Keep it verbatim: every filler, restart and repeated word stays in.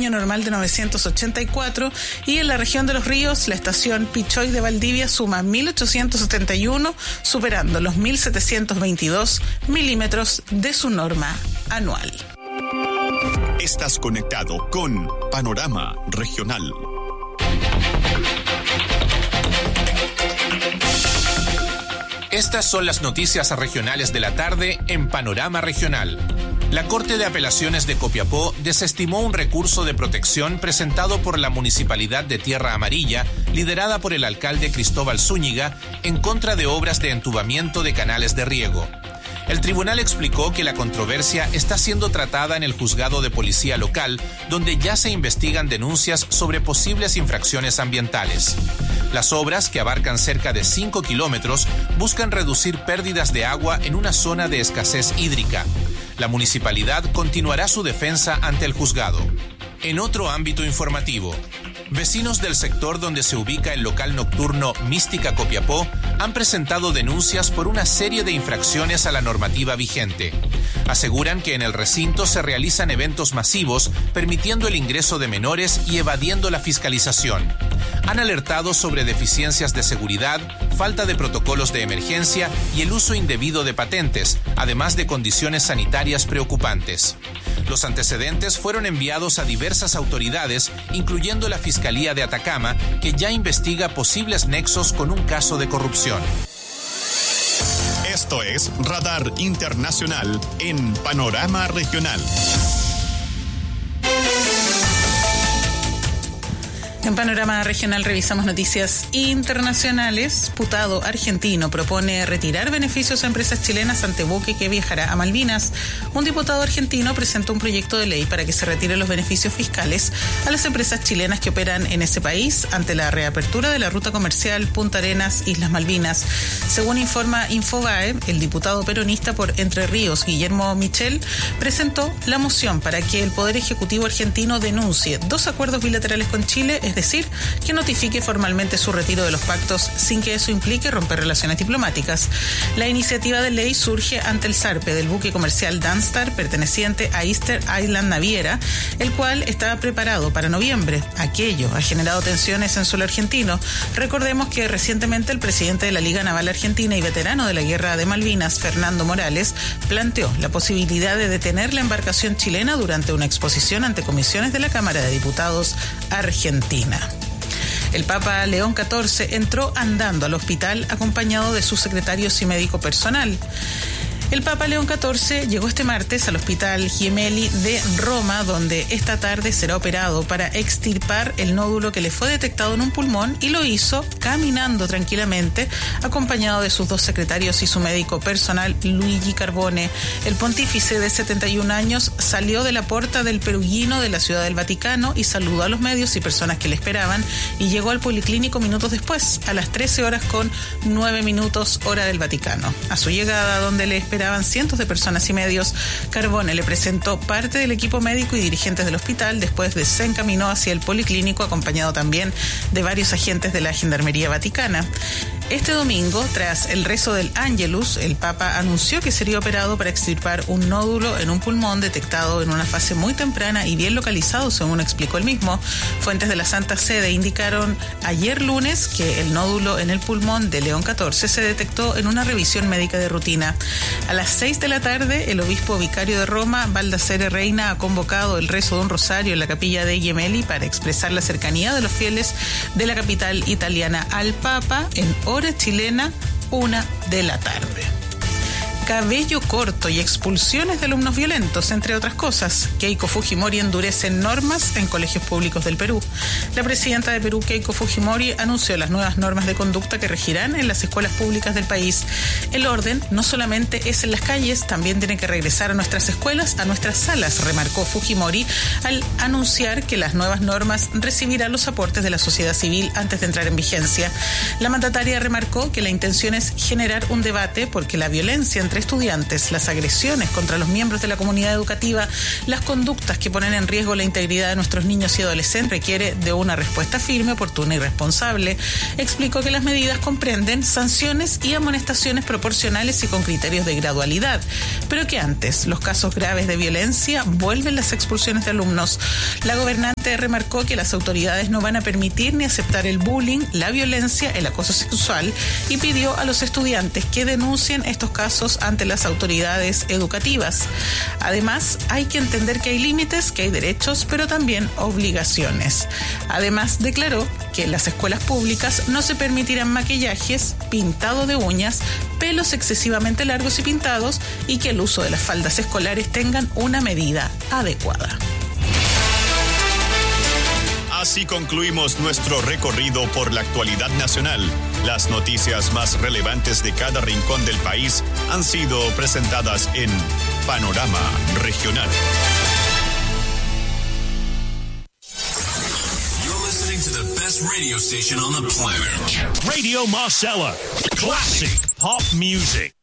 año normal de novecientos ochenta y cuatro, y en la región de los ríos la estación Pichoy de Valdivia suma mil ochocientos setenta y uno, superando los mil setecientos veintidós milímetros de su norma anual. Estás conectado con Panorama Regional. Estas son las noticias regionales de la tarde en Panorama Regional. La Corte de Apelaciones de Copiapó desestimó un recurso de protección presentado por la Municipalidad de Tierra Amarilla, liderada por el alcalde Cristóbal Zúñiga, en contra de obras de entubamiento de canales de riego. El tribunal explicó que la controversia está siendo tratada en el juzgado de policía local, donde ya se investigan denuncias sobre posibles infracciones ambientales. Las obras, que abarcan cerca de cinco kilómetros, buscan reducir pérdidas de agua en una zona de escasez hídrica. La municipalidad continuará su defensa ante el juzgado. En otro ámbito informativo, vecinos del sector donde se ubica el local nocturno Mística Copiapó han presentado denuncias por una serie de infracciones a la normativa vigente. Aseguran que en el recinto se realizan eventos masivos, permitiendo el ingreso de menores y evadiendo la fiscalización. Han alertado sobre deficiencias de seguridad, falta de protocolos de emergencia y el uso indebido de patentes, además de condiciones sanitarias preocupantes. Los antecedentes fueron enviados a diversas autoridades, incluyendo la Fiscalía de Atacama, que ya investiga posibles nexos con un caso de corrupción. Esto es Radar Internacional en Panorama Regional. En Panorama Regional revisamos noticias internacionales. Diputado argentino propone retirar beneficios a empresas chilenas ante buque que viajará a Malvinas. Un diputado argentino presentó un proyecto de ley para que se retiren los beneficios fiscales a las empresas chilenas que operan en ese país ante la reapertura de la ruta comercial Punta Arenas, Islas Malvinas. Según informa Infobae, el diputado peronista por Entre Ríos, Guillermo Michel, presentó la moción para que el Poder Ejecutivo argentino denuncie dos acuerdos bilaterales con Chile, es decir, que notifique formalmente su retiro de los pactos sin que eso implique romper relaciones diplomáticas. La iniciativa de ley surge ante el zarpe del buque comercial Danstar perteneciente a Easter Island Naviera, el cual estaba preparado para noviembre. Aquello ha generado tensiones en suelo argentino. Recordemos que recientemente el presidente de la Liga Naval Argentina y veterano de la Guerra de Malvinas, Fernando Morales, planteó la posibilidad de detener la embarcación chilena durante una exposición ante comisiones de la Cámara de Diputados argentina. El Papa León catorce entró andando al hospital acompañado de sus secretarios y médico personal. El Papa León catorce llegó este martes al Hospital Gemelli de Roma, donde esta tarde será operado para extirpar el nódulo que le fue detectado en un pulmón, y lo hizo caminando tranquilamente, acompañado de sus dos secretarios y su médico personal, Luigi Carbone. El pontífice de setenta y un años salió de la Porta del Perugino de la Ciudad del Vaticano y saludó a los medios y personas que le esperaban, y llegó al policlínico minutos después, a las trece horas con nueve minutos hora del Vaticano. A su llegada, donde le esperaban esperaban cientos de personas y medios, Carbone le presentó parte del equipo médico y dirigentes del hospital. Después de se encaminó hacia el policlínico, acompañado también de varios agentes de la Gendarmería Vaticana. Este domingo, tras el rezo del Ángelus, el Papa anunció que sería operado para extirpar un nódulo en un pulmón detectado en una fase muy temprana y bien localizado, según explicó él mismo. Fuentes de la Santa Sede indicaron ayer lunes que el nódulo en el pulmón de León catorce se detectó en una revisión médica de rutina. A las seis de la tarde, el obispo vicario de Roma, Baldassare Reina, ha convocado el rezo de un rosario en la capilla de Gemelli para expresar la cercanía de los fieles de la capital italiana al Papa en hora chilena, una de la tarde. Cabello corto y expulsiones de alumnos violentos, entre otras cosas. Keiko Fujimori endurece normas en colegios públicos del Perú. La presidenta de Perú, Keiko Fujimori, anunció las nuevas normas de conducta que regirán en las escuelas públicas del país. El orden no solamente es en las calles, también tiene que regresar a nuestras escuelas, a nuestras salas, remarcó Fujimori al anunciar que las nuevas normas recibirán los aportes de la sociedad civil antes de entrar en vigencia. La mandataria remarcó que la intención es generar un debate porque la violencia entre entre estudiantes, las agresiones contra los miembros de la comunidad educativa, las conductas que ponen en riesgo la integridad de nuestros niños y adolescentes requiere de una respuesta firme, oportuna y responsable. Explicó que las medidas comprenden sanciones y amonestaciones proporcionales y con criterios de gradualidad, pero que antes los casos graves de violencia vuelven las expulsiones de alumnos. La gobernante remarcó que las autoridades no van a permitir ni aceptar el bullying, la violencia, el acoso sexual y pidió a los estudiantes que denuncien estos casos ante las autoridades educativas. Además, hay que entender que hay límites, que hay derechos, pero también obligaciones. Además, declaró que en las escuelas públicas no se permitirán maquillajes, pintado de uñas, pelos excesivamente largos y pintados y que el uso de las faldas escolares tengan una medida adecuada. Así concluimos nuestro recorrido por la actualidad nacional. Las noticias más relevantes de cada rincón del país han sido presentadas en Panorama Regional. You're listening to the best radio station on the planet. Radio Marcella. Classic pop music.